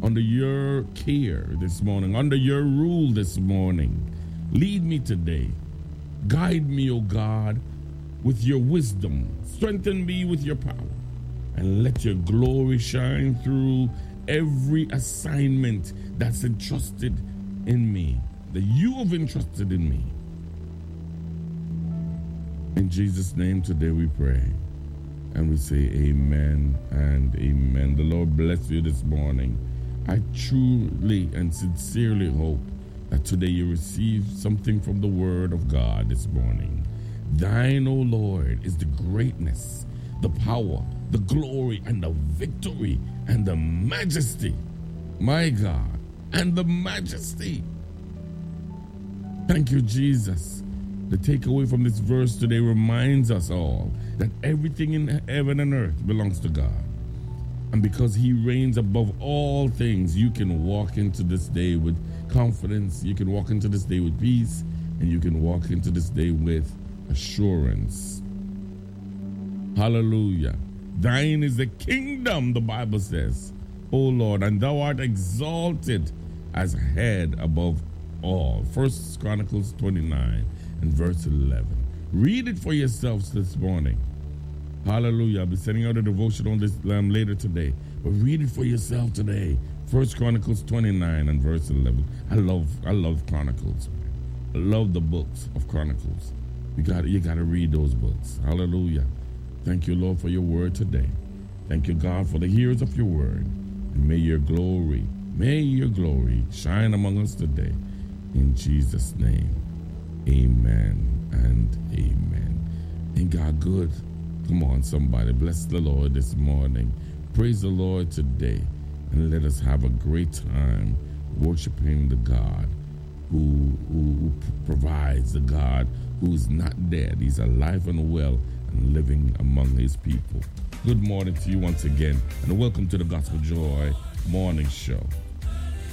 under your care this morning, under your rule this morning. Lead me today. Guide me, O God, with your wisdom. Strengthen me with your power. And let your glory shine through every assignment that's entrusted in me, that you have entrusted in me. In Jesus' name today we pray. And we say amen and amen. The Lord bless you this morning. I truly and sincerely hope that today you receive something from the word of God this morning. Thine, O Lord, is the greatness, the power, the glory, and the victory, and the majesty. My God, and the majesty. Thank you, Jesus. The takeaway from this verse today reminds us all that everything in heaven and earth belongs to God. And because he reigns above all things, you can walk into this day with confidence, you can walk into this day with peace, and you can walk into this day with assurance. Hallelujah. Thine is the kingdom, the Bible says, O Lord, and thou art exalted as head above all. 1 Chronicles 29 and verse 11. Read it for yourselves this morning. Hallelujah. I'll be sending out a devotion on this later today. But read it for yourself today. 1 Chronicles 29 and verse 11. I love Chronicles. I love the books of Chronicles. You got to read those books. Hallelujah. Thank you, Lord, for your word today. Thank you, God, for the hearers of your word. And may your glory shine among us today. In Jesus' name, amen and amen. Ain't God good? Come on, somebody. Bless the Lord this morning. Praise the Lord today. And let us have a great time worshiping the God who provides, the God who is not dead. He's alive and well and living among his people. Good morning to you once again, and welcome to the Gospel Joy Morning Show.